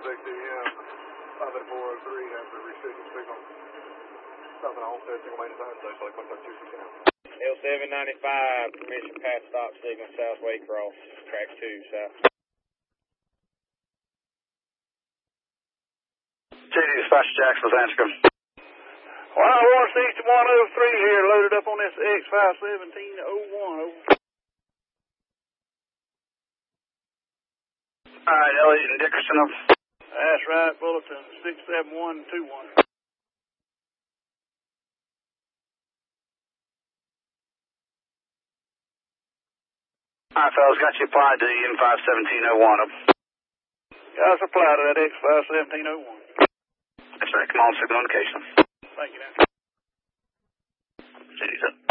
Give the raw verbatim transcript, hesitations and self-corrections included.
six D M, five eight four oh three, have the restricted signal. Nothing on set, single main design station, like one thirty-two percent. L seven ninety-five, permission pass stop signal, south Waycross, track two, south. J D Dispatch Jacksonville, Anscombe. Well, I want sixty-one oh three here, loaded up on this X five seventeen oh one. All right, Elliott and Dickerson. That's right, bulletin six seven one two one. All right, fellas, got you applied to the M five seventeen oh one. Got us applied to that X five seventeen oh one. That's right, come on, signal indication. Thank you, now. City's up.